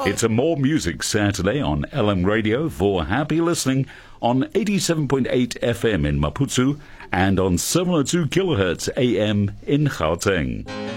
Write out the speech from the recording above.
It's a More Music Saturday on LM Radio for happy listening on 87.8 FM in Maputo and on 702 kilohertz AM in Gauteng.